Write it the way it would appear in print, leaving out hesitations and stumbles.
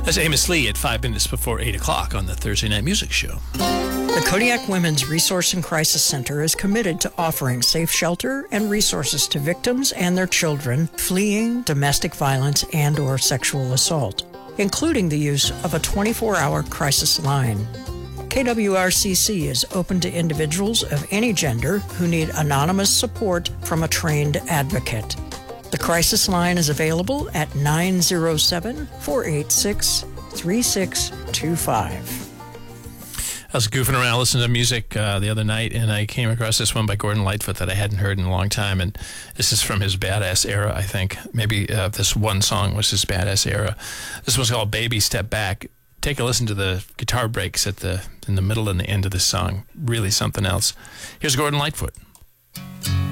That's Amos Lee at 5 minutes before 8 o'clock on the Thursday Night Music Show. The Kodiak Women's Resource and Crisis Center is committed to offering safe shelter and resources to victims and their children fleeing domestic violence and/or sexual assault, including the use of a 24-hour crisis line. KWRCC is open to individuals of any gender who need anonymous support from a trained advocate. The crisis line is available at 907-486-3625. I was goofing around listening to music the other night, and I came across this one by Gordon Lightfoot that I hadn't heard in a long time, and this is from his Badass era, I think. Maybe this one song was his Badass era. This one's called Baby Step Back. Take a listen to the guitar breaks in the middle and the end of this song. Really something else. Here's Gordon Lightfoot.